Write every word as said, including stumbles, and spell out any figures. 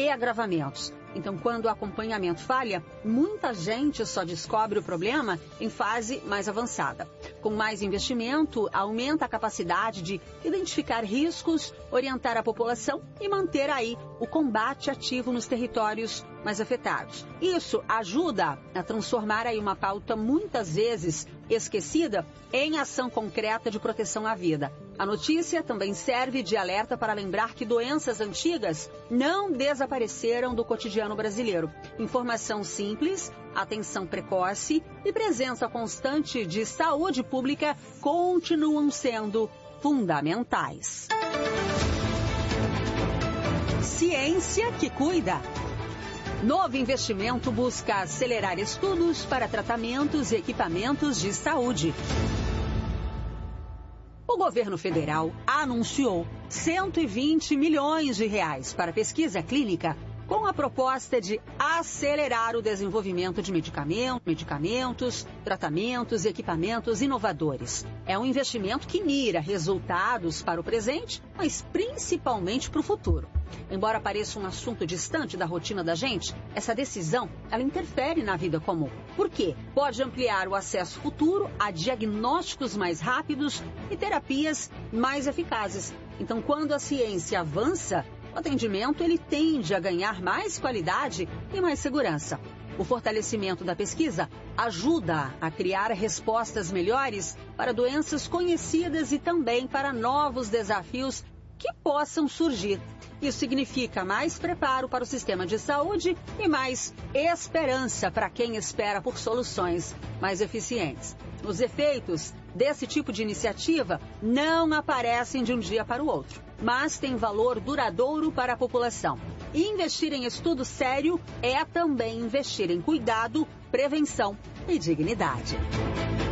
e agravamentos. Então, quando o acompanhamento falha, muita gente só descobre o problema em fase mais avançada. Com mais investimento, aumenta a capacidade de identificar riscos, orientar a população e manter aí o combate ativo nos territórios mais afetados. Isso ajuda a transformar aí uma pauta muitas vezes esquecida em ação concreta de proteção à vida. A notícia também serve de alerta para lembrar que doenças antigas não desapareceram do cotidiano brasileiro. Informação simples, atenção precoce e presença constante de saúde pública continuam sendo fundamentais. Ciência que cuida. Novo investimento busca acelerar estudos para tratamentos e equipamentos de saúde. O governo federal anunciou cento e vinte milhões de reais para pesquisa clínica com a proposta de acelerar o desenvolvimento de medicamentos, medicamentos, tratamentos e equipamentos inovadores. É um investimento que mira resultados para o presente, mas principalmente para o futuro. Embora pareça um assunto distante da rotina da gente, essa decisão, ela interfere na vida comum. Por quê? Pode ampliar o acesso futuro a diagnósticos mais rápidos e terapias mais eficazes. Então, quando a ciência avança, o atendimento ele tende a ganhar mais qualidade e mais segurança. O fortalecimento da pesquisa ajuda a criar respostas melhores para doenças conhecidas e também para novos desafios que possam surgir. Isso significa mais preparo para o sistema de saúde e mais esperança para quem espera por soluções mais eficientes. Os efeitos desse tipo de iniciativa não aparecem de um dia para o outro, mas têm valor duradouro para a população. E investir em estudo sério é também investir em cuidado, prevenção e dignidade.